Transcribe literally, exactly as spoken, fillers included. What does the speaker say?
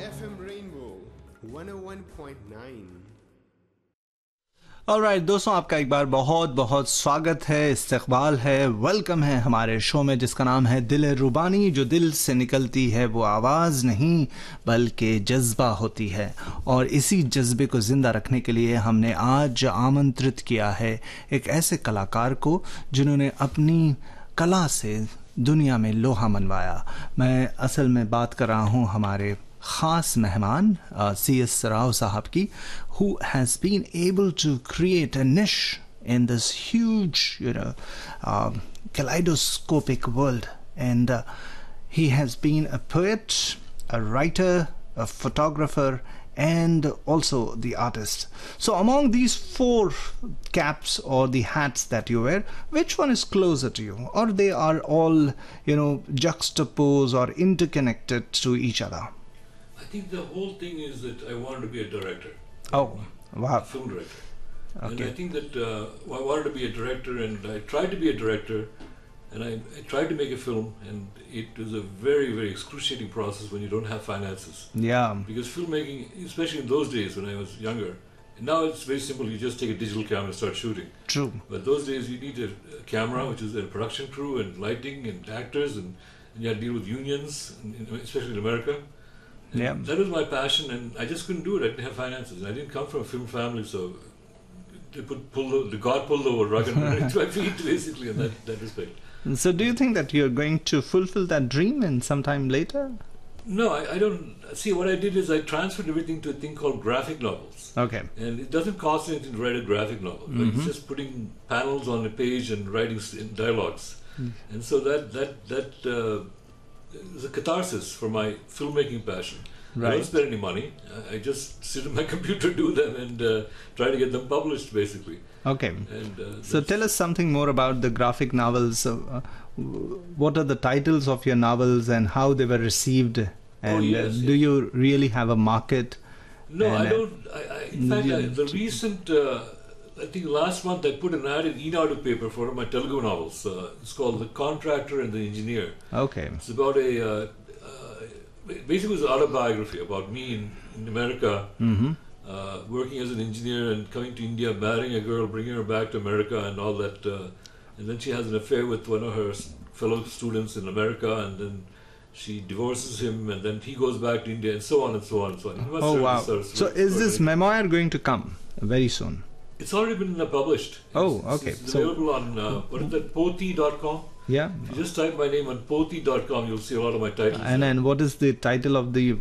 F M Rainbow one oh one point nine। Alright right, दोस्तों, आपका एक बार बहुत बहुत स्वागत है, इस्तकबाल है, वेलकम है हमारे शो में जिसका नाम है दिल रुबानी। जो दिल से निकलती है वो आवाज़ नहीं बल्कि जज्बा होती है, और इसी जज्बे को ज़िंदा रखने के लिए हमने आज आमंत्रित किया है एक ऐसे कलाकार को जिन्होंने अपनी कला से दुनिया में लोहा मनवाया। मैं असल में बात कर रहा हूँ हमारे ख़ास मेहमान सी एस राव साहब की, who has been able to create a niche in this huge, you know, uh, kaleidoscopic world. And uh, he has been a poet, a writer, a photographer, and also the artist. So among these four caps or the hats that you wear, which one is closer to you? Or they are all, you know, juxtaposed or interconnected to each other? I think the whole thing is that I wanted to be a director. Oh, wow. A film director. Okay. And I think that uh, I wanted to be a director, and I tried to be a director, and I, I tried to make a film, and it was a very, very excruciating process when you don't have finances. Yeah. Because filmmaking, especially in those days when I was younger, and now it's very simple, you just take a digital camera and start shooting. True. But those days you need a, a camera, which is a production crew, and lighting, and actors, and, and you had to deal with unions, and, especially in America. And yeah. That was my passion, and I just couldn't do it. I didn't have finances. I didn't come from a film family, so they put pull the, the God pulled over rug and put it to my feet, basically, in that, that respect. So do you think that you're going to fulfill that dream in some time later? No, I, I don't. See, what I did is I transferred everything to a thing called graphic novels. Okay. And it doesn't cost anything to write a graphic novel. Mm-hmm. But it's just putting panels on a page and writing in dialogues. Mm. And so that, that, that uh, is a catharsis for my filmmaking passion. Right. I don't spend any money. I just sit on my computer, do them, and uh, try to get them published, basically. Okay. And, uh, so tell us something more about the graphic novels. Uh, what are the titles of your novels and how they were received? And oh, yes, uh, yes. do you really have a market? No, and, I don't. I, I, in fact, I, the recent, uh, I think last month I put an ad in Enadu paper for one of my Telugu novels. Uh, it's called The Contractor and the Engineer. Okay. It's about a... Uh, basically, it was an autobiography about me in, in America, mm-hmm. uh, working as an engineer and coming to India, marrying a girl, bringing her back to America, and all that. Uh, and then she has an affair with one of her fellow students in America, and then she divorces him, and then he goes back to India, and so on and so on and so on. Oh wow! So is this memoir going to come very soon? It's already been uh, published. It's, oh, okay. It's so available on uh, what is that? Poti dot com. Yeah. If you just type my name on Poti dot com, you'll see a lot of my titles. And then what is the title of the